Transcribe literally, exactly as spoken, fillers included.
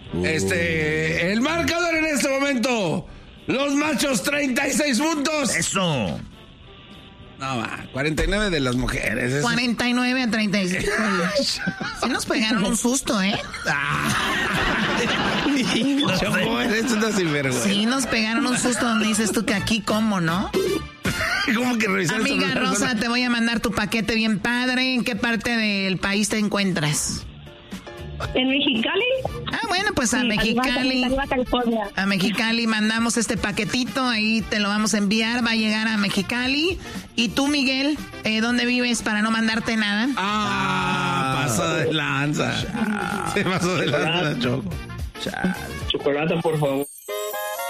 Uh. Este, el marcador en este momento, los machos treinta y seis puntos. Eso. No, va, cuarenta y nueve de las mujeres. Eso. cuarenta y nueve a treinta y seis. Sí nos pegaron un susto, ¿eh? Choco, eres una sinvergüenza. Sí nos pegaron un susto donde dices tú que aquí, ¿cómo, no? ¿Cómo que revisar? Amiga Rosa, te voy a mandar tu paquete bien padre. ¿En qué parte del país te encuentras? ¿En Mexicali? Ah, bueno, pues a sí, Mexicali. Arriba, arriba, California. A Mexicali mandamos este paquetito, ahí te lo vamos a enviar, va a llegar a Mexicali. Y tú, Miguel, eh, ¿dónde vives para no mandarte nada? Ah, pasó de lanza. Se pasó de lanza, Choco. Chocolate, por favor.